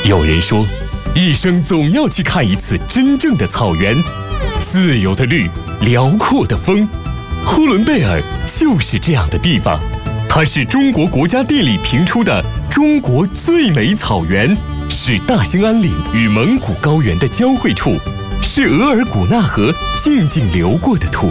有人说，一生总要去看一次真正的草原，自由的绿，辽阔的风。呼伦贝尔就是这样的地方，它是中国国家地理评出的中国最美草原，是大兴安岭与蒙古高原的交汇处，是额尔古纳河静静流过的土